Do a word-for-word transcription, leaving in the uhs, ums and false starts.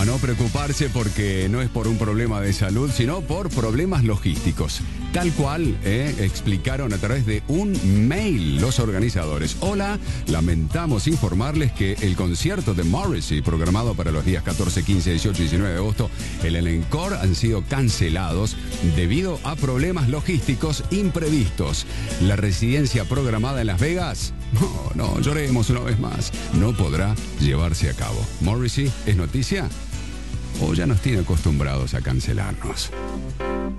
a no preocuparse porque no es por un problema de salud, sino por problemas logísticos. Tal cual eh, explicaron a través de un mail los organizadores. Hola, lamentamos informarles que el concierto de Morrissey, programado para los días catorce, quince, dieciocho y diecinueve de agosto, el Encore, han sido cancelados debido a problemas logísticos imprevistos. La residencia programada en Las Vegas, no, no, lloremos una vez más, no podrá llevarse a cabo. Morrissey, ¿es noticia? ¿O ya nos tiene acostumbrados a cancelarnos?